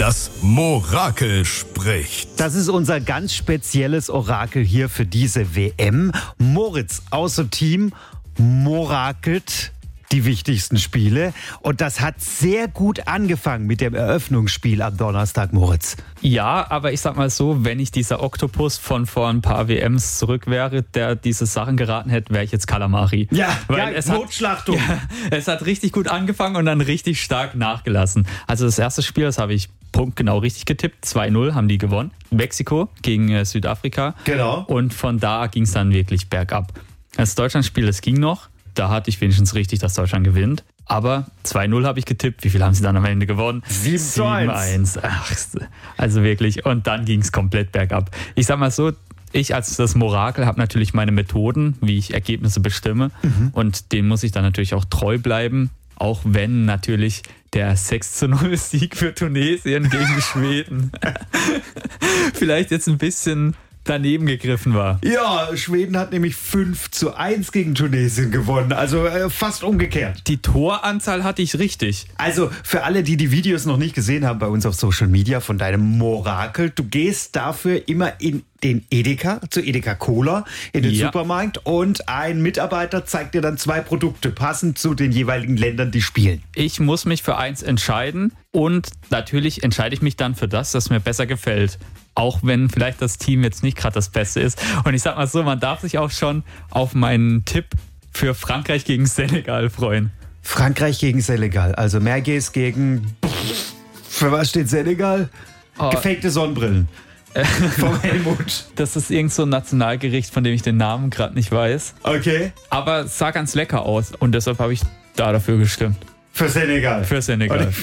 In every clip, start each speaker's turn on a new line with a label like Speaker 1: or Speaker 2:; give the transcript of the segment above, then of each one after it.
Speaker 1: Das Morakel spricht.
Speaker 2: Das ist unser ganz spezielles Orakel hier für diese WM. Moritz aus dem Team morakelt die wichtigsten Spiele. Und das hat sehr gut angefangen mit dem Eröffnungsspiel am Donnerstag, Moritz.
Speaker 3: Ja, aber ich sag mal so, wenn ich dieser Oktopus von vor ein paar WMs zurück wäre, der diese Sachen geraten hätte, wäre ich jetzt Kalamari.
Speaker 2: Ja,
Speaker 3: Notschlachtung. Es hat richtig gut angefangen und dann richtig stark nachgelassen. Also das erste Spiel, das habe ich punktgenau richtig getippt. 2-0 haben die gewonnen. Mexiko gegen Südafrika.
Speaker 2: Genau.
Speaker 3: Und von da ging es dann wirklich bergab. Das Deutschlandspiel, das ging noch. Da hatte ich wenigstens richtig, dass Deutschland gewinnt. Aber 2-0 habe ich getippt. Wie viel haben sie dann am Ende gewonnen? 7-1. Ach, also wirklich. Und dann ging es komplett bergab. Ich sag mal so, ich als das Morakel habe natürlich meine Methoden, wie ich Ergebnisse bestimme. Und denen muss ich dann natürlich auch treu bleiben. Auch wenn natürlich der 6-0-Sieg für Tunesien gegen Schweden vielleicht jetzt ein bisschen daneben gegriffen war.
Speaker 2: Ja, Schweden hat nämlich 5-1 gegen Tunesien gewonnen. Also fast umgekehrt.
Speaker 3: Die Toranzahl hatte ich richtig.
Speaker 2: Also für alle, die die Videos noch nicht gesehen haben bei uns auf Social Media von deinem Morakel, du gehst dafür immer in den Edeka, zu Edeka Cola, in den Supermarkt, und ein Mitarbeiter zeigt dir dann 2 Produkte, passend zu den jeweiligen Ländern, die spielen.
Speaker 3: Ich muss mich für eins entscheiden und natürlich entscheide ich mich dann für das mir besser gefällt. Auch wenn vielleicht das Team jetzt nicht gerade das Beste ist. Und ich sag mal so, man darf sich auch schon auf meinen Tipp für Frankreich gegen Senegal freuen.
Speaker 2: Frankreich gegen Senegal, also Merguez gegen... Für was steht Senegal? Gefakte Sonnenbrillen. Vom Helmut.
Speaker 3: Das ist irgend so ein Nationalgericht, von dem ich den Namen gerade nicht weiß.
Speaker 2: Okay.
Speaker 3: Aber es sah ganz lecker aus und deshalb habe ich dafür gestimmt.
Speaker 2: Für Senegal.
Speaker 3: Für Senegal.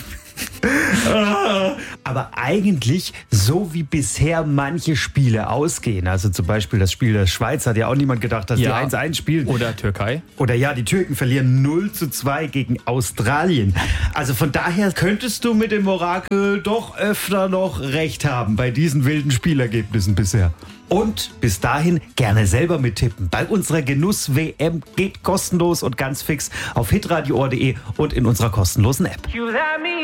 Speaker 2: Aber eigentlich, so wie bisher manche Spiele ausgehen, also zum Beispiel das Spiel der Schweiz, hat ja auch niemand gedacht, dass die 1-1 spielen.
Speaker 3: Oder Türkei.
Speaker 2: Oder ja, die Türken verlieren 0-2 gegen Australien. Also von daher könntest du mit dem Morakel doch öfter noch recht haben bei diesen wilden Spielergebnissen bisher. Und bis dahin gerne selber mittippen. Bei unserer Genuss-WM geht kostenlos und ganz fix auf hitradio.de und in unserer kostenlosen App.